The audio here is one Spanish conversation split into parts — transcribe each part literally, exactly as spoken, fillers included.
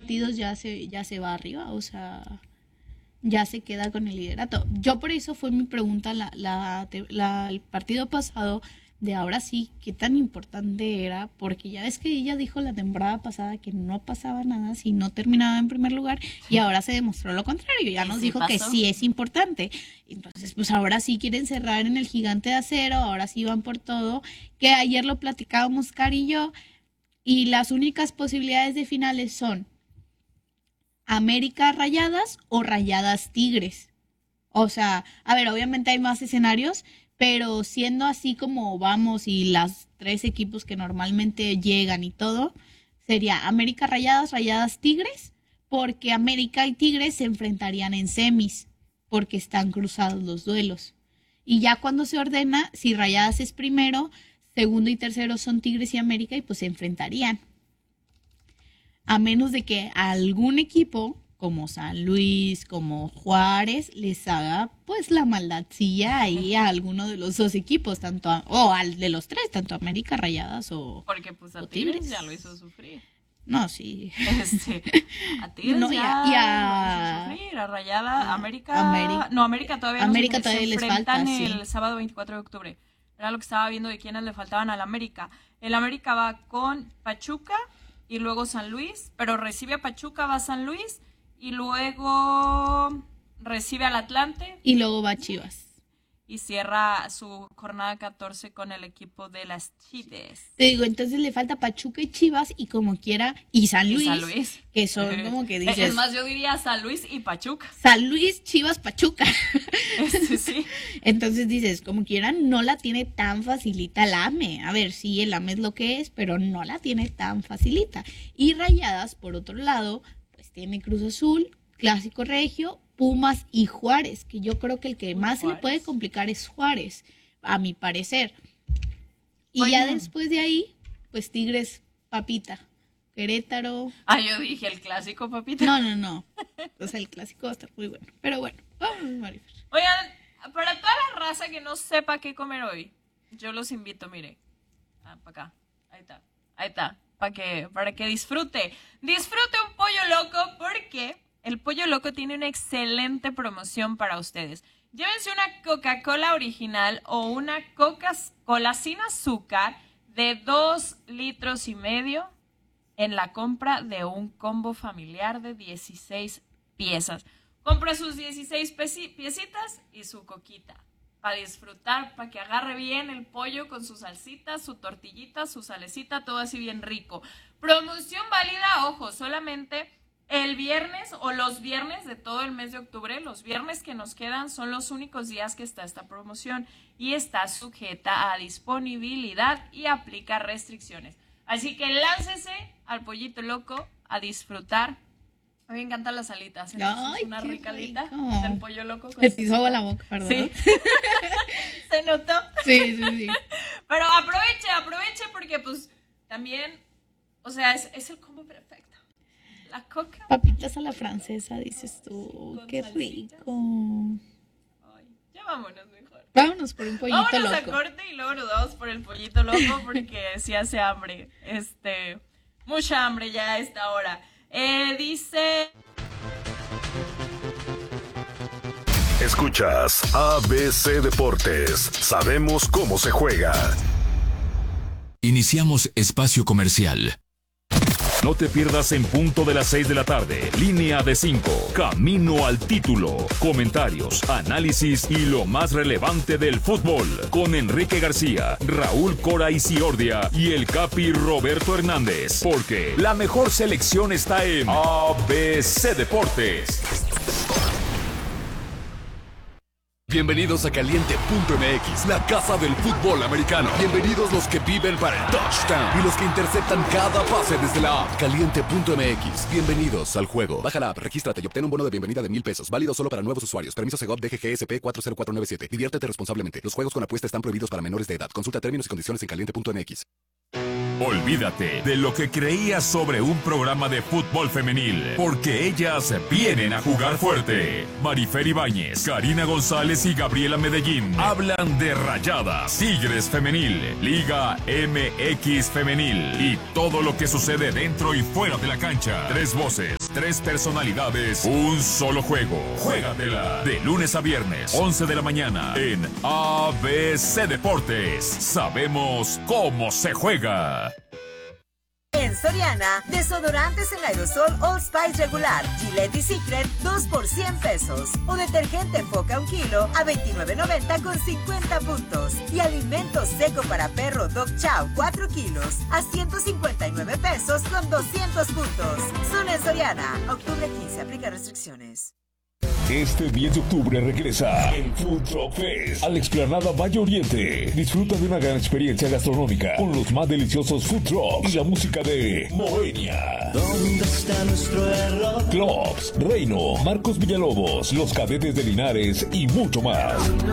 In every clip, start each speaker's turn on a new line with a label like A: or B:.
A: partidos ya se, ya se va arriba, o sea, ya se queda con el liderato. Yo por eso fue mi pregunta la, la, la, el partido pasado, de ahora sí, qué tan importante era, porque ya ves que ella dijo la temporada pasada que no pasaba nada si no terminaba en primer lugar, y ahora se demostró lo contrario, ya nos
B: sí
A: dijo
B: pasó.
A: que sí es importante. Entonces, pues ahora sí quieren cerrar en el gigante de acero, ahora sí van por todo, que ayer lo platicábamos Cari y yo, y las únicas posibilidades de finales son América Rayadas o Rayadas Tigres. O sea, a ver, obviamente hay más escenarios, pero siendo así como vamos y las tres equipos que normalmente llegan y todo, sería América Rayadas, Rayadas Tigres, porque América y Tigres se enfrentarían en semis, porque están cruzados los duelos. Y ya cuando se ordena, si Rayadas es primero, segundo y tercero son Tigres y América y pues se enfrentarían. A menos de que algún equipo como San Luis, como Juárez, les haga pues la maldadcilla ahí a alguno de los dos equipos, tanto a, o al de los tres, tanto América Rayadas o
B: porque pues a
A: o
B: Tigres,
A: Tigres
B: ya lo hizo sufrir.
A: No, sí.
B: Este, a Tigres
A: No, y
B: ya
A: a- y a-
B: lo hizo sufrir, a Rayada,
A: a-
B: América,
A: América.
B: no, América todavía no
A: América
B: se,
A: todavía
B: se
A: les
B: enfrentan
A: falta, sí.
B: el sábado veinticuatro de octubre. Era lo que estaba viendo de quiénes le faltaban al América. El América va con Pachuca y luego San Luis, pero recibe a Pachuca, va a San Luis y luego recibe al Atlante
A: Y luego va Chivas.
B: y cierra su jornada catorce con el equipo de las Chivas.
A: Te digo, entonces le falta Pachuca y Chivas y como quiera, y San
B: Y
A: Luis,
B: San Luis.
A: que son como que
B: Es
A: dices,
B: más, yo diría San Luis y Pachuca.
A: San Luis, Chivas, Pachuca.
B: Este, sí.
A: Entonces dices, como quiera, no la tiene tan facilita el AME. A ver, sí, el AME es lo que es, pero no la tiene tan facilita. Y Rayadas, por otro lado, pues tiene Cruz Azul, Clásico Regio, Pumas y Juárez, que yo creo que el que
B: Uy,
A: más se le
B: Juárez.
A: puede complicar es Juárez, a mi parecer. Y
B: Oye.
A: ya después de ahí, pues Tigres, Papita, Querétaro.
B: Ah, yo dije el clásico, papita.
A: No, no, no. O sea, el clásico va a estar muy bueno. Pero bueno, vamos, Marifer.
B: Oigan, para toda la raza que no sepa qué comer hoy, yo los invito, mire. Ah, para acá. Ahí está. Ahí está. Para que, para que disfrute. Disfrute un pollo loco porque el pollo loco tiene una excelente promoción para ustedes. Llévense una Coca-Cola original o una Coca-Cola sin azúcar de dos litros y medio en la compra de un combo familiar de dieciséis piezas. Compra sus dieciséis peci- piecitas y su coquita para disfrutar, para que agarre bien el pollo con su salsita, su tortillita, su salecita, todo así bien rico. Promoción válida, ojo, solamente el viernes o los viernes de todo el mes de octubre. Los viernes que nos quedan son los únicos días que está esta promoción y está sujeta a disponibilidad y aplica restricciones. Así que láncese al pollito loco a disfrutar. A mí me encantan las alitas. Entonces
A: Ay,
B: una
A: qué
B: rica alita
A: rico.
B: del pollo loco. Con
A: Me hizo agua la boca, perdón.
B: Sí. Se notó.
A: Sí, sí, sí.
B: Pero aproveche, aproveche porque pues también, o sea, es, es el combo perfecto. La coca.
A: Papitas a la francesa, dices tú.
B: Con
A: Qué
B: salsita.
A: rico.
B: Ay, ya vámonos mejor.
A: Vámonos por un pollito
B: Vámonos
A: loco.
B: a corte y luego nos vamos por el pollito loco porque sí hace hambre. Este, mucha hambre ya a esta hora. Eh, dice...
C: Escuchas A B C Deportes. Sabemos cómo se juega.
D: Iniciamos espacio comercial.
E: No te pierdas en punto de las seis de la tarde. Línea de cinco. Camino al título. Comentarios, análisis y lo más relevante del fútbol. Con Enrique García, Raúl Cora Isiordia y el Capi Roberto Hernández. Porque la mejor selección está en A B C Deportes.
F: Bienvenidos a Caliente punto M X, la casa del fútbol americano. Bienvenidos los que viven para el touchdown y los que interceptan cada pase desde la app. Caliente punto M X, bienvenidos al juego. Baja la app, regístrate y obtén un bono de bienvenida de mil pesos. Válido solo para nuevos usuarios. Permiso Segov D G G S P cuatro cero cuatro nueve siete. Diviértete responsablemente. Los juegos con apuesta están prohibidos para menores de edad. Consulta términos y condiciones en caliente punto M X.
E: Olvídate de lo que creías sobre un programa de fútbol femenil, porque ellas vienen a jugar fuerte. Marifer Ibáñez, Karina González y Gabriela Medellín hablan de Rayadas, Tigres Femenil, Liga M X Femenil y todo lo que sucede dentro y fuera de la cancha. Tres voces, tres personalidades, un solo juego. Juégatela de lunes a viernes, once de la mañana en A B C Deportes. Sabemos cómo se juega.
G: En Soriana, desodorantes en aerosol All Spice regular, Gillette y Secret, dos por cien pesos. O detergente Foca un kilo a veintinueve noventa con cincuenta puntos. Y alimento seco para perro Dog Chow cuatro kilos a ciento cincuenta y nueve pesos con doscientos puntos. Solo en Soriana, octubre quince, aplica restricciones.
H: Este diez de octubre regresa el Food Truck Fest a la explanada Valle Oriente. Disfruta de una gran experiencia gastronómica con los más deliciosos food trucks y la música de Moenia.
I: ¿Dónde está nuestro error?
H: Clubs, Reino, Marcos Villalobos, Los Cadetes de Linares y mucho más.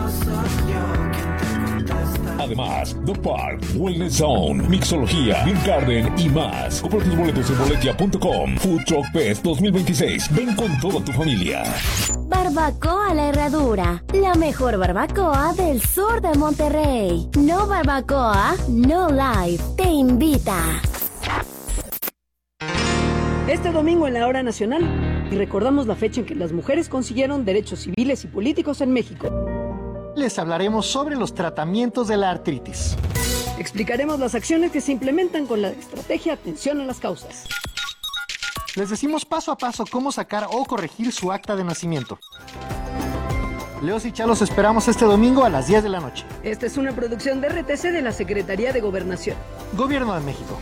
H: Además, The Park, Wellness Zone, Mixología, Beer Garden y más. Compra tus boletos en boletia punto com. Food Truck Fest dos mil veintiséis. Ven con toda tu familia.
J: Barbacoa La Herradura, la mejor barbacoa del sur de Monterrey. No Barbacoa, No Life, te invita.
K: Este domingo en la Hora Nacional, y recordamos la fecha en que las mujeres consiguieron derechos civiles y políticos en México.
L: Les hablaremos sobre los tratamientos de la artritis.
K: Explicaremos las acciones que se implementan con la estrategia Atención a las Causas.
L: Les decimos paso a paso cómo sacar o corregir su acta de nacimiento. Leos y Chá los esperamos este domingo a las diez de la noche.
K: Esta es una producción de R T C de la Secretaría de Gobernación.
L: Gobierno de México.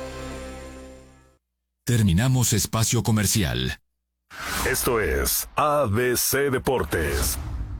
D: Terminamos espacio comercial.
C: Esto es A B C Deportes.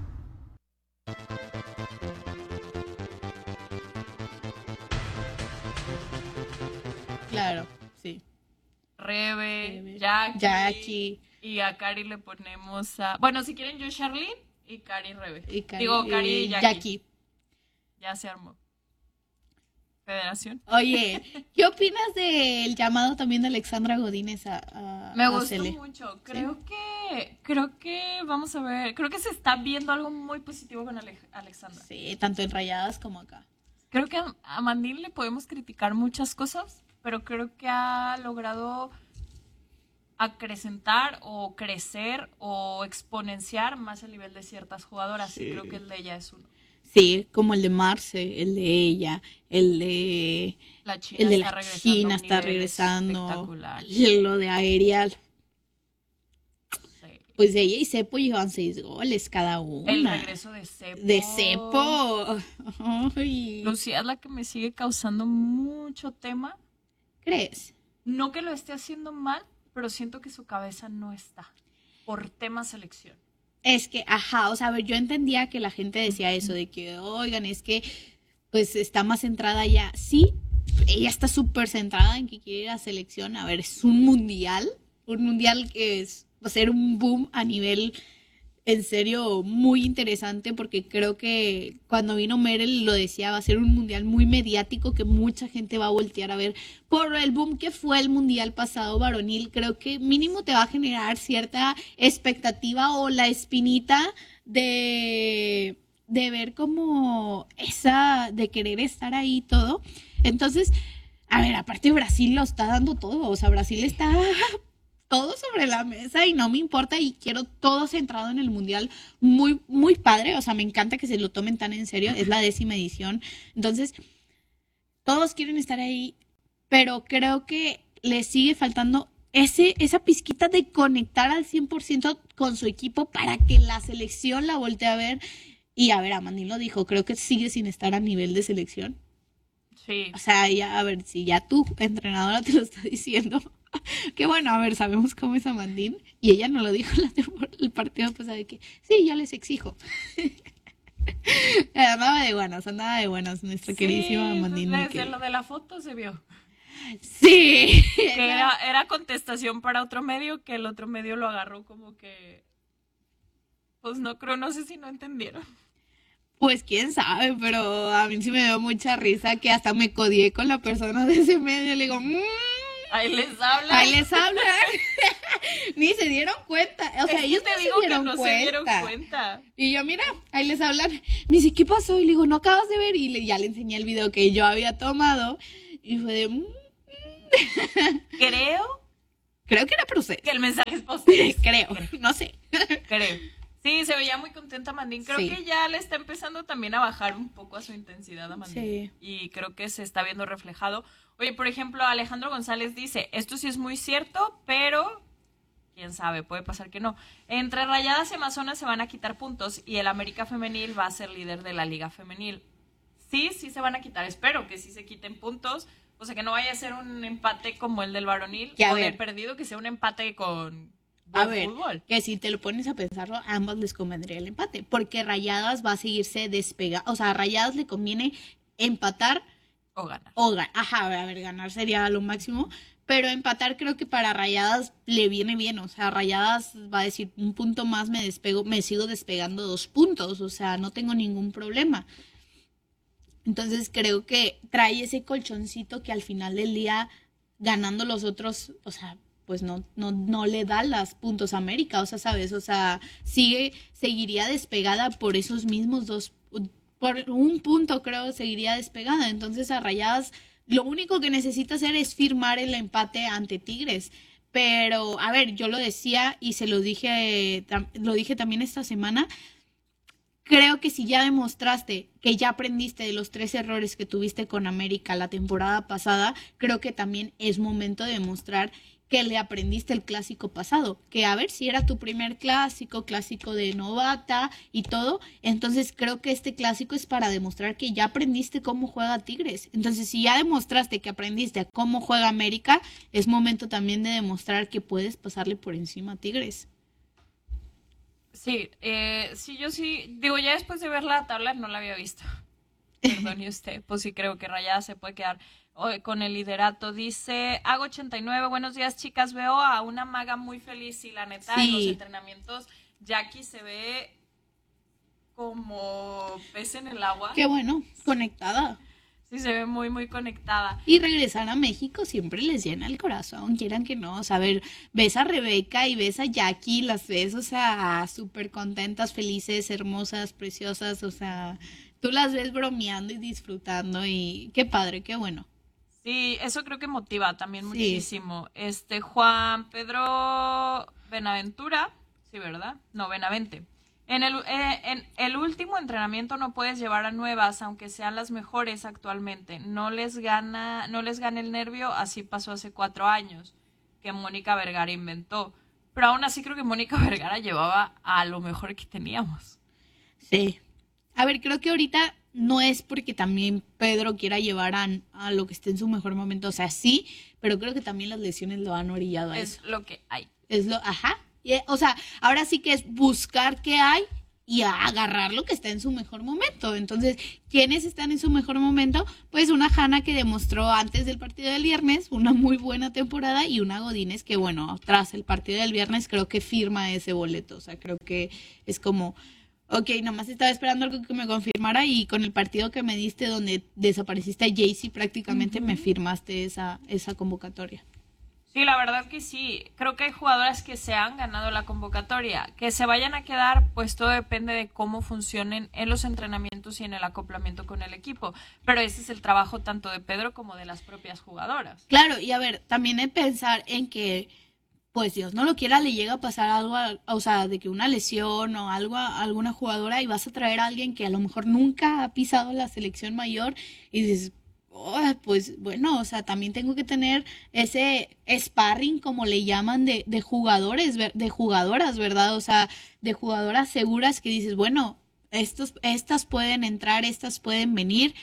A: Claro, sí.
B: Rebe,
A: Rebe,
B: Jackie,
A: Jackie.
B: Y a Cari le ponemos a... Bueno, si quieren yo Charlene y Cari Rebe.
A: Y Cari,
B: Digo, Cari y
A: y
B: Jackie.
A: Jackie.
B: Ya se armó. Federación.
A: Oye, ¿qué opinas del llamado también de Alexandra Godínez a, a
B: Me
A: a
B: gustó
A: Cele?
B: mucho. Creo
A: ¿Sí?
B: que... Creo que... Vamos a ver. Creo que se está viendo algo muy positivo con Ale- Alexandra.
A: Sí, tanto en Rayadas como acá.
B: Creo que a, a Mandil le podemos criticar muchas cosas, pero creo que ha logrado acrecentar o crecer o exponenciar más el nivel de ciertas jugadoras.
A: Sí.
B: Y creo que el de ella es uno.
A: Sí, como el de Marce, el de ella, el de
B: La China
A: el de
B: está
A: la
B: regresando a
A: China
B: un
A: está
B: nivel
A: regresando,
B: espectacular.
A: lo de Aerial.
B: Sí.
A: Pues ella y Cepo llevan seis goles cada una.
B: El regreso de Cepo.
A: De Cepo. Ay.
B: Lucía es la que me sigue causando mucho tema.
A: ¿Crees?
B: No que lo esté haciendo mal, pero siento que su cabeza no está por tema selección.
A: Es que, ajá, o sea, a ver, yo entendía que la gente decía eso, de que, oigan, es que, pues, está más centrada ya. Sí, ella está súper centrada en que quiere ir a selección. A ver, es un mundial, un mundial que es, va a ser un boom a nivel, en serio, muy interesante, porque creo que cuando vino Merel lo decía, va a ser un mundial muy mediático que mucha gente va a voltear a ver por el boom que fue el mundial pasado varonil. Creo que mínimo te va a generar cierta expectativa o la espinita de, de ver como esa, de querer estar ahí y todo. Entonces, a ver, aparte Brasil lo está dando todo, o sea, Brasil está todo sobre la mesa y no me importa y quiero todo centrado en el mundial, muy, muy padre, o sea, me encanta que se lo tomen tan en serio, es la décima edición, entonces todos quieren estar ahí, pero creo que le sigue faltando ese, esa pizquita de conectar al cien por ciento con su equipo para que la selección la voltee a ver. Y a ver, Amandín lo dijo, creo que sigue sin estar a nivel de selección.
B: Sí.
A: O sea, ya, a ver, si ya tu entrenadora te lo está diciendo, que bueno, a ver, sabemos cómo es Amandín, y ella no lo dijo en la, el partido pasado de que, sí, yo les exijo. Andaba de buenas, andaba de buenas, nuestra
B: Sí,
A: queridísima Amandín.
B: desde
A: que...
B: lo de la foto se vio.
A: Sí.
B: Que era, era contestación para otro medio, que el otro medio lo agarró como que, pues no creo, no sé si no entendieron.
A: Pues quién sabe, pero a mí sí me dio mucha risa que hasta me codié con la persona de ese medio. Le digo, mmm,
B: ahí les hablan.
A: Ahí les hablan. Ni se dieron cuenta. O sea,
B: es
A: ellos
B: que te
A: no
B: digo
A: se dieron
B: que no
A: cuenta.
B: se dieron cuenta.
A: Y yo, mira, ahí les hablan. Me dice, ¿qué pasó? Y le digo, ¿no acabas de ver? Y le, ya le enseñé el video que yo había tomado. Y fue de, mmm.
B: Creo,
A: ¿Crees? Creo que era procés.
B: Que el mensaje es postés.
A: Creo, no sé.
B: Creo. Sí, se veía muy contenta Mandín. Creo
A: Sí.
B: que ya le está empezando también a bajar un poco a su intensidad a Mandín.
A: Sí.
B: Y creo que se está viendo reflejado. Oye, por ejemplo, Alejandro González dice, esto sí es muy cierto, pero quién sabe, puede pasar que no. Entre Rayadas y Amazonas se van a quitar puntos y el América Femenil va a ser líder de la Liga Femenil. Sí, sí se van a quitar. Espero que sí se quiten puntos. O sea, que no vaya a ser un empate como el del varonil
A: Que, a
B: o
A: ver.
B: del perdido, que sea un empate con
A: A
B: buen
A: ver,
B: fútbol.
A: que si te lo pones a pensarlo, a ambos les convendría el empate, porque Rayadas va a seguirse despegando, o sea, a Rayadas le conviene empatar
B: o ganar.
A: O ganar, ajá, a ver, ganar sería lo máximo, pero empatar creo que para Rayadas le viene bien, o sea, Rayadas va a decir, un punto más me despego, me sigo despegando dos puntos, o sea, no tengo ningún problema. Entonces creo que trae ese colchoncito que al final del día, ganando los otros, o sea, pues no, no, no le da los puntos a América, o sea, ¿sabes? O sea, sigue, seguiría despegada por esos mismos dos, por un punto creo seguiría despegada. Entonces a Rayadas lo único que necesita hacer es firmar el empate ante Tigres. Pero, a ver, yo lo decía y se lo dije, tam- lo dije también esta semana. Creo que si ya demostraste que ya aprendiste de los tres errores que tuviste con América la temporada pasada, creo que también es momento de demostrar que le aprendiste el clásico pasado, que a ver si era tu primer clásico, clásico de novata y todo, entonces creo que este clásico es para demostrar que ya aprendiste cómo juega Tigres. Entonces, si ya demostraste que aprendiste a cómo juega América, es momento también de demostrar que puedes pasarle por encima a Tigres.
B: Sí, eh, sí, yo sí, digo, ya después de ver la tabla no la había visto. Perdone usted, pues sí creo que Rayadas se puede quedar hoy con el liderato. Dice Hago ochenta y nueve, buenos días chicas, veo a una maga muy feliz y la neta en los
A: Sí.
B: entrenamientos Jackie se ve como pez en el agua.
A: Qué bueno, conectada.
B: Sí, se ve muy, muy conectada.
A: Y regresar a México siempre les llena el corazón, quieran que no. O sea, a ver, ves a Rebeca y ves a Jackie, las ves, o sea, súper contentas, felices, hermosas, preciosas. O sea, tú las ves bromeando y disfrutando y qué padre, qué bueno.
B: Sí, eso creo que motiva también
A: Sí.
B: muchísimo. Este, Juan Pedro Benaventura, sí, ¿verdad? No, Benavente. En el, eh, en el último entrenamiento no puedes llevar a nuevas, aunque sean las mejores actualmente. No les gana, no les gana el nervio, así pasó hace cuatro años, que Mónica Vergara inventó. Pero aún así creo que Mónica Vergara llevaba a lo mejor que teníamos.
A: Sí. A ver, creo que ahorita no es porque también Pedro quiera llevar a, a lo que esté en su mejor momento. O sea, sí, pero creo que también las lesiones lo han orillado a eso.
B: Es lo que hay.
A: Es lo, ajá. Y, eh, o sea, ahora sí que es buscar qué hay y a- agarrar lo que está en su mejor momento. Entonces, ¿quiénes están en su mejor momento? Pues una Hanna que demostró antes del partido del viernes una muy buena temporada y una Godínez que, bueno, tras el partido del viernes creo que firma ese boleto. O sea, creo que es como, ok, nomás estaba esperando algo que me confirmara y con el partido que me diste donde desapareciste a Jaycee prácticamente me firmaste esa, esa convocatoria.
B: Sí, la verdad que sí. Creo que hay jugadoras que se han ganado la convocatoria. Que se vayan a quedar, pues todo depende de cómo funcionen en los entrenamientos y en el acoplamiento con el equipo. Pero ese es el trabajo tanto de Pedro como de las propias jugadoras.
A: Claro, y a ver, también es pensar en que, pues Dios no lo quiera, le llega a pasar algo, a- o sea, de que una lesión o algo a alguna jugadora y vas a traer a alguien que a lo mejor nunca ha pisado la selección mayor y dices, "Oh, pues bueno, o sea, también tengo que tener ese sparring, como le llaman, de, de jugadores, ver- de jugadoras, ¿verdad? O sea, de jugadoras seguras que dices, bueno, estos, estas pueden entrar, estas pueden venir.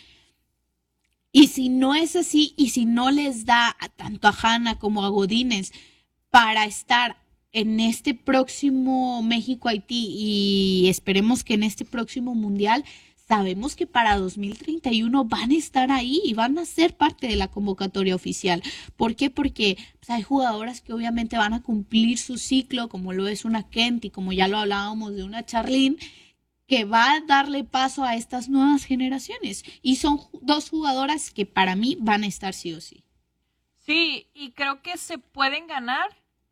A: Y si no es así, y si no les da a- tanto a Hanna como a Godínez para estar en este próximo México-Haití y esperemos que en este próximo Mundial, sabemos que para dos mil treinta y uno van a estar ahí y van a ser parte de la convocatoria oficial. ¿Por qué? Porque pues, hay jugadoras que obviamente van a cumplir su ciclo, como lo es una Kent y como ya lo hablábamos de una Charlene, que va a darle paso a estas nuevas generaciones. Y son ju- dos jugadoras que para mí van a estar sí o sí.
B: Sí, y creo que se pueden ganar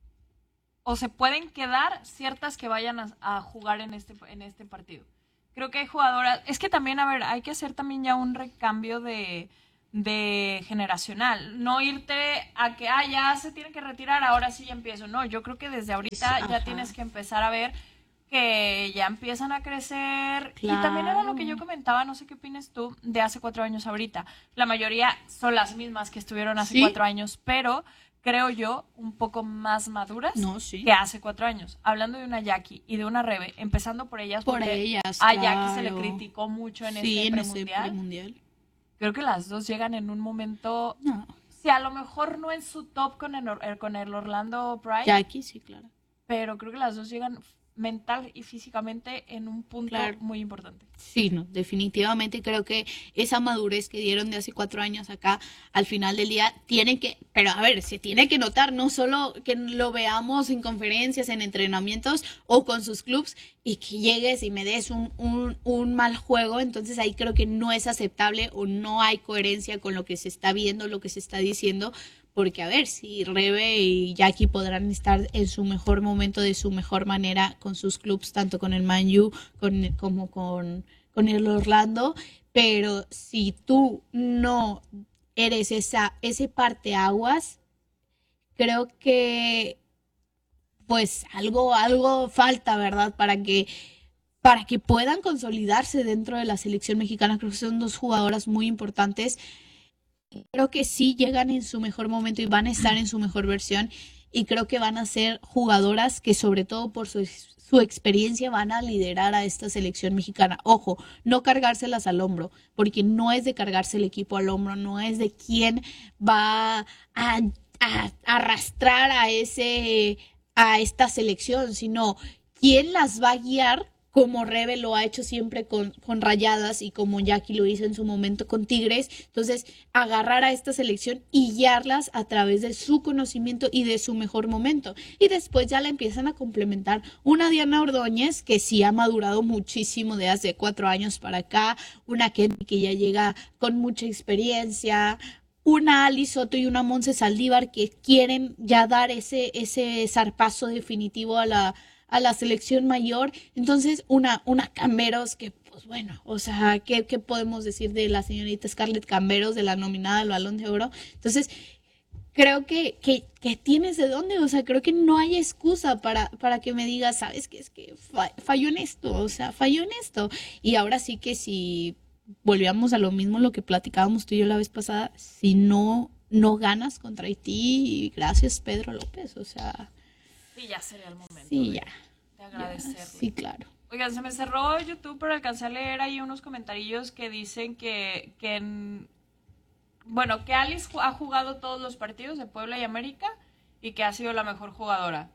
B: o se pueden quedar ciertas que vayan a, a jugar en este, en este partido. Creo que hay jugadoras, es que también, a ver, hay que hacer también ya un recambio de, de generacional, no irte a que, ah, ya se tiene que retirar, ahora sí ya empiezo. No, yo creo que desde ahorita
A: Ajá.
B: ya tienes que empezar a ver que ya empiezan a crecer.
A: Claro.
B: Y también era lo que yo comentaba, no sé qué opinas tú, de hace cuatro años ahorita. La mayoría son las mismas que estuvieron hace
A: ¿Sí?
B: cuatro años, pero creo yo un poco más maduras
A: No, sí.
B: que hace cuatro años. Hablando de una Jackie y de una Rebe, empezando por ellas,
A: Por
B: porque
A: ellas,
B: a Jackie se le
A: claro.
B: criticó mucho en
A: Sí,
B: este
A: en ese
B: premundial.
A: premundial.
B: Creo que las dos llegan en un momento,
A: No.
B: sí, a lo mejor no en su top con el, Or- con el Orlando Pride,
A: Jackie, sí, claro.
B: pero creo que las dos llegan mental y físicamente en un punto
A: Claro.
B: muy importante.
A: Sí, no, definitivamente creo que esa madurez que dieron de hace cuatro años acá, al final del día, tiene que, pero a ver, se tiene que notar, no solo que lo veamos en conferencias, en entrenamientos o con sus clubs y que llegues y me des un, un, un mal juego, entonces ahí creo que no es aceptable o no hay coherencia con lo que se está viendo, lo que se está diciendo, porque a ver, si Rebe y Jackie podrán estar en su mejor momento, de su mejor manera con sus clubs, tanto con el Man U con, como con, con el Orlando, pero si tú no eres esa, ese parteaguas, creo que pues algo, algo falta, ¿verdad? Para que, para que puedan consolidarse dentro de la selección mexicana. Creo que son dos jugadoras muy importantes. Creo que sí llegan en su mejor momento y van a estar en su mejor versión y creo que van a ser jugadoras que sobre todo por su, su experiencia van a liderar a esta selección mexicana. Ojo, no cargárselas al hombro, porque no es de cargarse el equipo al hombro, no es de quién va a, a arrastrar a ese a esta selección, sino quién las va a guiar, como Rebe lo ha hecho siempre con, con Rayadas y como Jackie lo hizo en su momento con Tigres. Entonces, agarrar a esta selección y guiarlas a través de su conocimiento y de su mejor momento. Y después ya la empiezan a complementar una Diana Ordóñez, que sí ha madurado muchísimo de hace cuatro años para acá, una Kenny que ya llega con mucha experiencia, una Ali Soto y una Monse Saldívar que quieren ya dar ese, ese zarpazo definitivo a la a la selección mayor. Entonces, una, una Camberos que, pues bueno, o sea, ¿qué, qué podemos decir de la señorita Scarlett Camberos, de la nominada al Balón de Oro? Entonces, creo que, que, que tienes de dónde, o sea, creo que no hay excusa para, para que me digas, ¿sabes qué? Es que fa- falló en esto, o sea, falló en esto. Y ahora sí que si volvíamos a lo mismo, lo que platicábamos tú y yo la vez pasada, si no, no ganas contra Haití, gracias Pedro López, o sea...
B: Sí, ya sería el momento
A: Sí,
B: de,
A: ya.
B: de agradecerle.
A: Sí, claro.
B: Oigan, se me cerró YouTube, pero alcancé a leer ahí unos comentarios que dicen que, que en- bueno, que Alice ju- ha jugado todos los partidos de Puebla y América y que ha sido la mejor jugadora.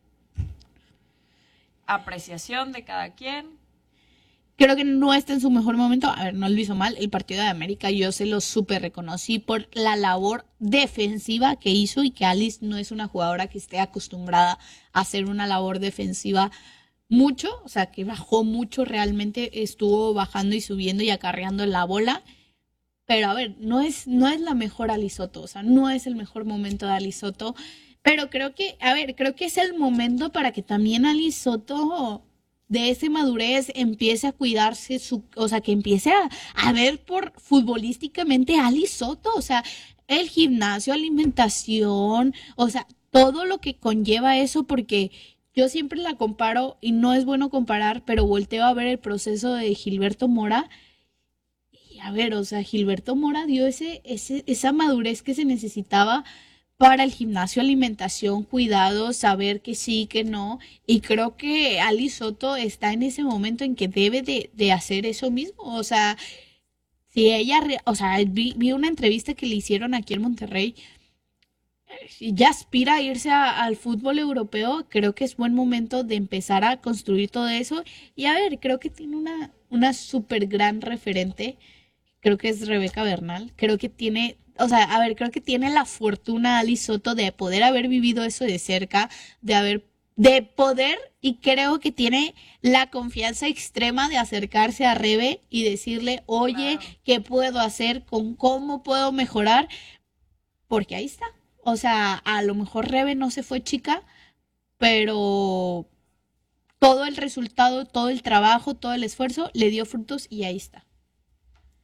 B: Apreciación de cada quien.
A: Creo que no está en su mejor momento. A ver, no lo hizo mal. El partido de América yo se lo súper reconocí por la labor defensiva que hizo y que Alice no es una jugadora que esté acostumbrada a hacer una labor defensiva mucho. O sea, que bajó mucho realmente. Estuvo bajando y subiendo y acarreando la bola. Pero a ver, no es, no es la mejor Alice Soto. O sea, no es el mejor momento de Alice Soto. Pero creo que, a ver, creo que es el momento para que también Alice Soto... de ese madurez empiece a cuidarse, su, o sea, que empiece a, a ver por futbolísticamente a Ali Soto, o sea, el gimnasio, alimentación, o sea, todo lo que conlleva eso, porque yo siempre la comparo, y no es bueno comparar, pero volteo a ver el proceso de Gilberto Mora, y a ver, o sea, Gilberto Mora dio ese, ese, esa madurez que se necesitaba para el gimnasio, alimentación, cuidado, saber que sí, que no. Y creo que Ali Soto está en ese momento en que debe de, de hacer eso mismo. O sea, si ella, re- o sea, vi, vi una entrevista que le hicieron aquí en Monterrey. Si ya aspira a irse a- al fútbol europeo, creo que es buen momento de empezar a construir todo eso. Y a ver, creo que tiene una, una súper gran referente. Creo que es Rebeca Bernal. Creo que tiene, o sea, a ver, creo que tiene la fortuna Ali Soto de poder haber vivido eso de cerca, de haber, de poder, y creo que tiene la confianza extrema de acercarse a Rebe y decirle, oye, ¿qué puedo hacer? ¿Con cómo puedo mejorar? Porque ahí está. O sea, a lo mejor Rebe no se fue chica, pero todo el resultado, todo el trabajo, todo el esfuerzo le dio frutos y ahí está.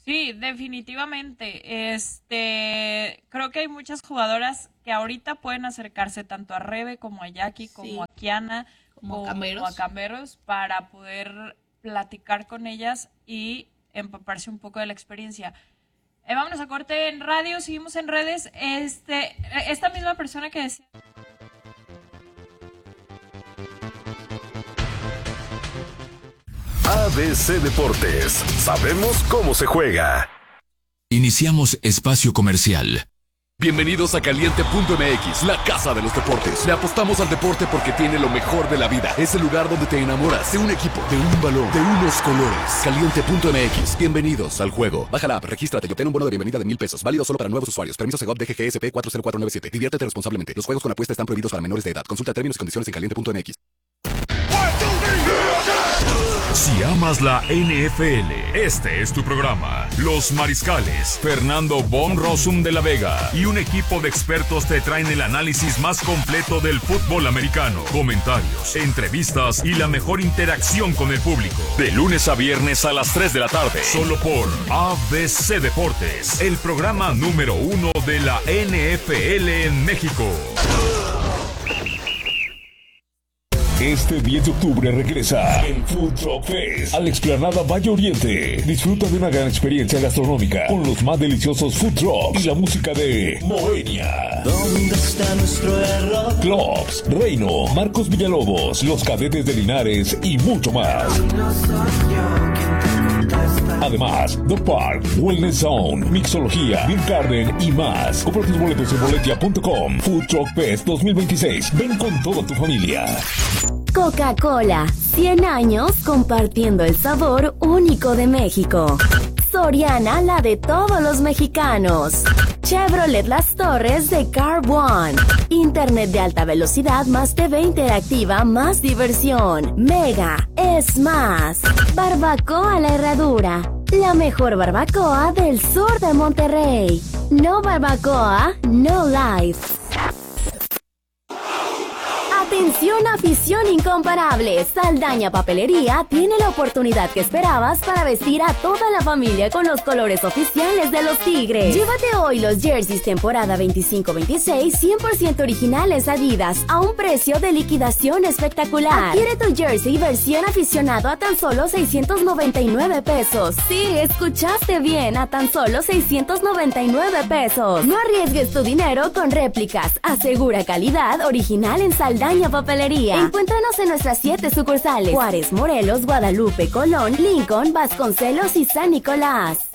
B: Sí, definitivamente. Este, creo que hay muchas jugadoras que ahorita pueden acercarse tanto a Rebe como a Jackie, como
A: Sí.
B: a Kiana,
A: Como
B: como
A: Camberos.
B: a Camberos, para poder platicar con ellas y empaparse un poco de la experiencia. Eh, vámonos a corte en radio, seguimos en redes. Este, esta misma persona que decía...
C: A B C Deportes. Sabemos cómo se juega.
D: Iniciamos espacio comercial.
F: Bienvenidos a Caliente punto M X, la casa de los deportes. Le apostamos al deporte porque tiene lo mejor de la vida. Es el lugar donde te enamoras de un equipo, de un balón, de unos colores. Caliente punto M X, bienvenidos al juego. Baja la app, regístrate y obtén un bono de bienvenida de mil pesos. Válido solo para nuevos usuarios. Permiso Segov D G G S P cuatro cero cuatro nueve siete. Diviértete responsablemente. Los juegos con apuesta están prohibidos para menores de edad. Consulta términos y condiciones en caliente punto M X.
E: Si amas la N F L, este es tu programa. Los Mariscales, Fernando Von Rossum de la Vega y un equipo de expertos te traen el análisis más completo del fútbol americano. Comentarios, entrevistas y la mejor interacción con el público. De lunes a viernes a las tres de la tarde. Solo por A B C Deportes, el programa número uno de la N F L en México.
H: Este diez de octubre regresa el Food Truck Fest a la explanada Valle Oriente. Disfruta de una gran experiencia gastronómica con los más deliciosos food trucks y la música de Moenia.
I: ¿Dónde está nuestro error?
H: Clubs, Reino, Marcos Villalobos, Los Cadetes de Linares y mucho más.
I: No soy yo quien te contesta.
H: Además, The Park, Wellness Zone, Mixología, Beer Garden y más. Compra tus boletos en boletia punto com. Food Truck Fest dos mil veintiséis. Ven con toda tu familia.
J: Coca-Cola, cien años compartiendo el sabor único de México. Soriana, la de todos los mexicanos. Chevrolet Las Torres de Car One. Internet de alta velocidad más T V interactiva más diversión. Mega es más. Barbacoa La Herradura, la mejor barbacoa del sur de Monterrey. No barbacoa, no life. Atención, afición incomparable. Saldaña Papelería tiene la oportunidad que esperabas para vestir a toda la familia con los colores oficiales de los Tigres. Llévate hoy los jerseys temporada veinticinco veintiséis cien por ciento originales Adidas a un precio de liquidación espectacular. Adquiere tu jersey versión aficionado a tan solo seiscientos noventa y nueve pesos. Sí, escuchaste bien, a tan solo seiscientos noventa y nueve pesos. No arriesgues tu dinero con réplicas. Asegura calidad original en Saldaña Papelería. Encuéntranos en nuestras siete sucursales: Juárez, Morelos, Guadalupe, Colón, Lincoln, Vasconcelos y San Nicolás.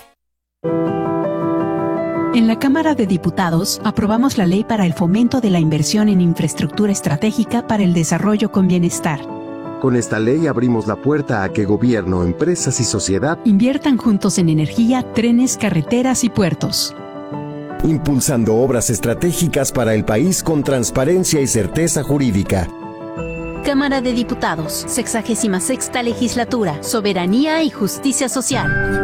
M: En la Cámara de Diputados aprobamos la ley para el fomento de la inversión en infraestructura estratégica para el desarrollo con bienestar.
N: Con esta ley abrimos la puerta a que gobierno, empresas y sociedad
M: inviertan juntos en energía, trenes, carreteras y puertos.
N: Impulsando obras estratégicas para el país con transparencia y certeza jurídica.
M: Cámara de Diputados, sexagésima sexta legislatura, soberanía y justicia social.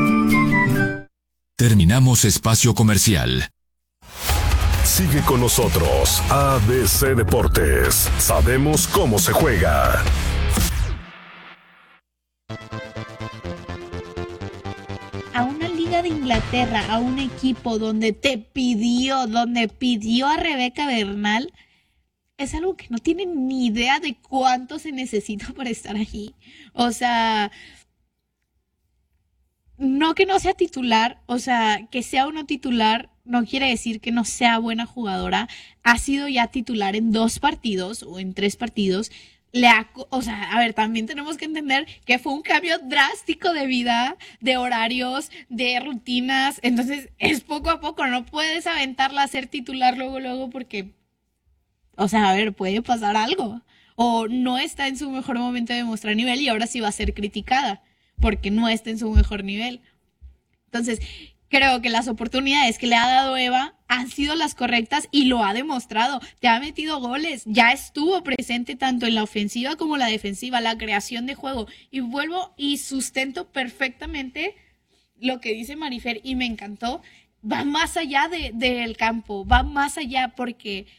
D: Terminamos espacio comercial.
C: Sigue con nosotros, A B C Deportes. Sabemos cómo se juega.
A: A una liga de Inglaterra, a un equipo donde te pidió, donde pidió a Rebeca Bernal, es algo que no tienen ni idea de cuánto se necesita para estar allí. O sea, no que no sea titular, o sea, que sea uno titular no quiere decir que no sea buena jugadora. Ha sido ya titular en dos partidos o en tres partidos. Le ha, o sea, a ver, también tenemos que entender que fue un cambio drástico de vida, de horarios, de rutinas. Entonces, es poco a poco. No puedes aventarla a ser titular luego, luego, porque, o sea, a ver, puede pasar algo. O no está en su mejor momento de mostrar nivel y ahora sí va a ser criticada porque no está en su mejor nivel. Entonces, creo que las oportunidades que le ha dado Eva han sido las correctas y lo ha demostrado. Te ha metido goles, ya estuvo presente tanto en la ofensiva como la defensiva, la creación de juego. Y vuelvo y sustento perfectamente lo que dice Marifer y me encantó. Va más allá de, del campo, va más allá porque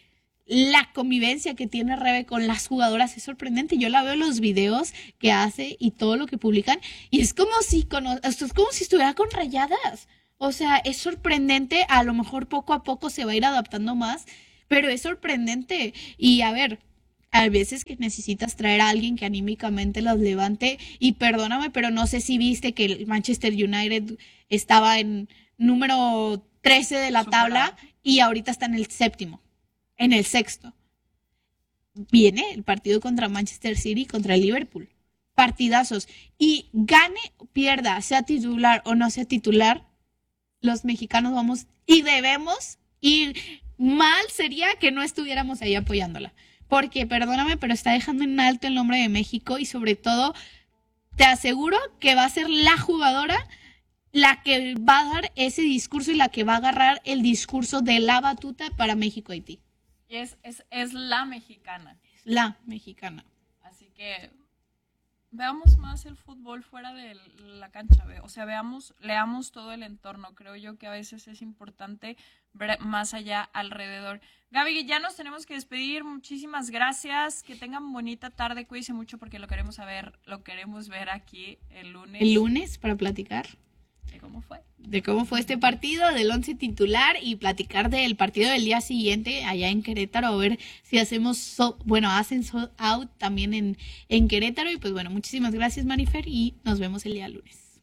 A: la convivencia que tiene Rebe con las jugadoras es sorprendente. Yo la veo en los videos que hace y todo lo que publican y es como si cono- es como si estuviera con Rayadas. O sea, es sorprendente. A lo mejor poco a poco se va a ir adaptando más, pero es sorprendente. Y a ver, hay veces que necesitas traer a alguien que anímicamente los levante. Y perdóname, pero no sé si viste que el Manchester United estaba en número trece de la tabla y ahorita está en el séptimo. En el sexto. Viene el partido contra Manchester City, contra el Liverpool. Partidazos. Y gane o pierda, sea titular o no sea titular, los mexicanos vamos y debemos ir. Mal sería que no estuviéramos ahí apoyándola. Porque, perdóname, pero está dejando en alto el nombre de México y sobre todo, te aseguro que va a ser la jugadora la que va a dar ese discurso y la que va a agarrar el discurso de la batuta para México-Haití.
B: Y es, es, es la mexicana.
A: La mexicana.
B: Así que veamos más el fútbol fuera de la cancha. O sea, veamos, leamos todo el entorno. Creo yo que a veces es importante ver más allá alrededor. Gaby, ya nos tenemos que despedir. Muchísimas gracias. Que tengan bonita tarde. Cuídense mucho porque lo queremos saber, lo queremos ver aquí el lunes.
A: El lunes para platicar.
B: ¿De cómo fue?
A: De cómo fue este partido, del once titular y platicar del partido del día siguiente allá en Querétaro, a ver si hacemos, so, bueno, hacen sold out también en, en Querétaro. Y pues bueno, muchísimas gracias, Marifer, y nos vemos el día lunes.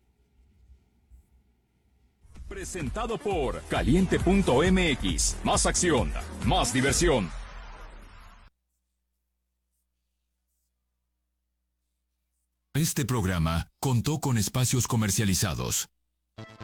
E: Presentado por Caliente punto M X. Más acción, más diversión.
D: Este programa contó con espacios comercializados.